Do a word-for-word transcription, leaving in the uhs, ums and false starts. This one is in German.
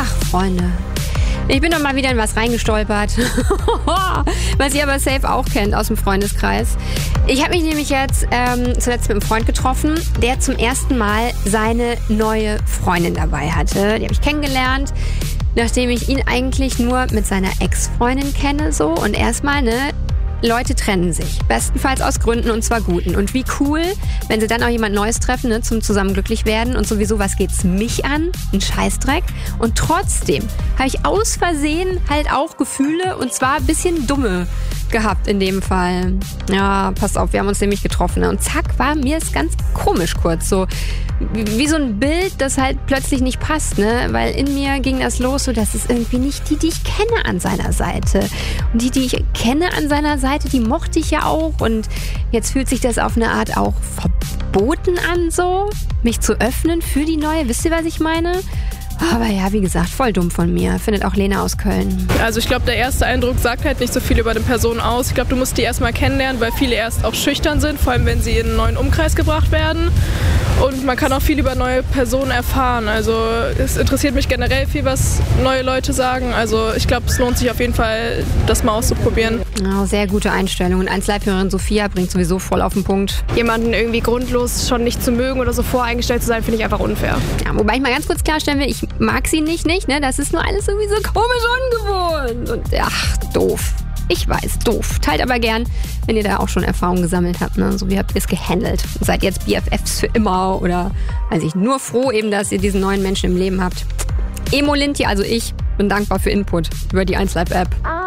Ach, Freunde. Ich bin doch mal wieder in was reingestolpert, was ihr aber safe auch kennt aus dem Freundeskreis. Ich habe mich nämlich jetzt ähm, zuletzt mit einem Freund getroffen, der zum ersten Mal seine neue Freundin dabei hatte. Die habe ich kennengelernt, nachdem ich ihn eigentlich nur mit seiner Ex-Freundin kenne. So. Und erstmal, ne, Leute trennen sich. Bestenfalls aus Gründen, und zwar guten. Und wie cool, wenn sie dann auch jemand Neues treffen, ne, zum zusammen glücklich werden. Und sowieso, was geht's mich an? Ein Scheißdreck. Und trotzdem habe ich aus Versehen halt auch Gefühle, und zwar ein bisschen dumme gehabt in dem Fall. Ja, pass auf, wir haben uns nämlich getroffen. Ne? Und zack, war mir es ganz komisch kurz. So wie so ein Bild, das halt plötzlich nicht passt, ne? Weil in mir ging das los, so dass es irgendwie nicht die, die ich kenne an seiner Seite. Und die, die ich kenne an seiner Seite, die mochte ich ja auch. Und jetzt fühlt sich das auf eine Art auch verboten an, so mich zu öffnen für die neue. Wisst ihr, was ich meine? Aber ja, wie gesagt, voll dumm von mir. Findet auch Lena aus Köln. Also ich glaube, der erste Eindruck sagt halt nicht so viel über eine Person aus. Ich glaube, du musst die erstmal kennenlernen, weil viele erst auch schüchtern sind, vor allem wenn sie in einen neuen Umkreis gebracht werden. Und man kann auch viel über neue Personen erfahren. Also es interessiert mich generell viel, was neue Leute sagen. Also ich glaube, es lohnt sich auf jeden Fall, das mal auszuprobieren. Oh, sehr gute Einstellung. Und eins Live-Hörerin Sophia bringt sowieso voll auf den Punkt. Jemanden irgendwie grundlos schon nicht zu mögen oder so voreingestellt zu sein, finde ich einfach unfair. Ja, wobei ich mal ganz kurz klarstellen will, ich mag sie nicht, nicht, ne? Das ist nur alles irgendwie so komisch ungewohnt. Und ach, doof. Ich weiß, doof. Teilt aber gern, wenn ihr da auch schon Erfahrungen gesammelt habt, ne? So wie habt ihr es gehandelt. Seid jetzt B F Fs für immer oder, weiß ich, nur froh eben, dass ihr diesen neuen Menschen im Leben habt. Emo Linti, also ich, bin dankbar für Input über die eins Live App.